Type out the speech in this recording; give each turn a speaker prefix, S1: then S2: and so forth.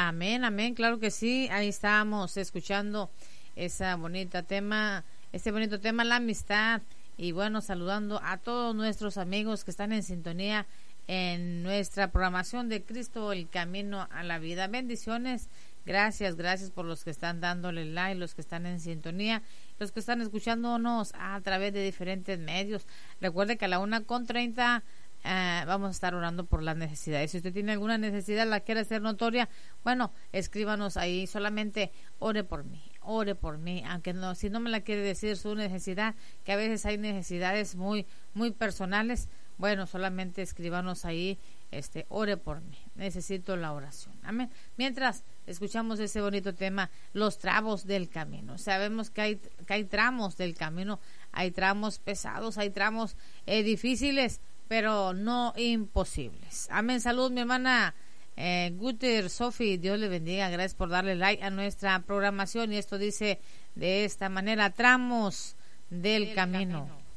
S1: Amén, amén, claro que sí. Ahí estábamos escuchando esa bonita tema, este bonito tema, la amistad. Y bueno, saludando a todos nuestros amigos que están en sintonía en nuestra programación de Cristo, el camino a la vida. Bendiciones, gracias por los que están dándole like, los que están en sintonía, los que están escuchándonos a través de diferentes medios. Recuerde que a la 1:30 vamos a estar orando por las necesidades. Si usted tiene alguna necesidad, la quiere hacer notoria, bueno, escríbanos ahí, solamente ore por mí, aunque no, si no me la quiere decir su necesidad, que a veces hay necesidades muy personales, bueno, solamente escríbanos ahí, ore por mí, necesito la oración, amén. Mientras escuchamos ese bonito tema, los tramos del camino. Sabemos que hay tramos del camino, hay tramos pesados, hay tramos difíciles, pero no imposibles. Amén. Salud, mi hermana Guter, Sophie, Dios le bendiga. Gracias por darle like a nuestra programación. Y esto dice de esta manera: tramos del camino.